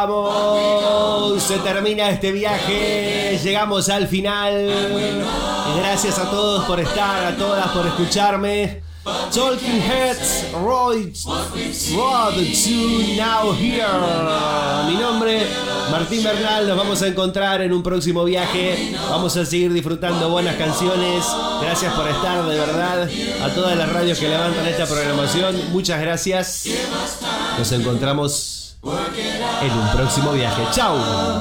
vamos. Se termina este viaje. Llegamos al final. Gracias a todos por estar, a todas por escucharme. Talking Heads, Road to Now Here. Mi nombre, Martín Bernal. Nos vamos a encontrar en un próximo viaje. Vamos a seguir disfrutando buenas canciones. Gracias por estar, de verdad. A todas las radios que levantan esta programación, muchas gracias. Nos encontramos en un próximo viaje. ¡Chao!